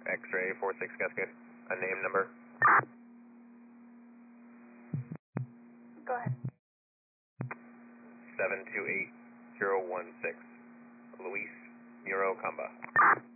X-ray 46 Cascade. A name number. Go ahead. 728016. Luis Muro Camba.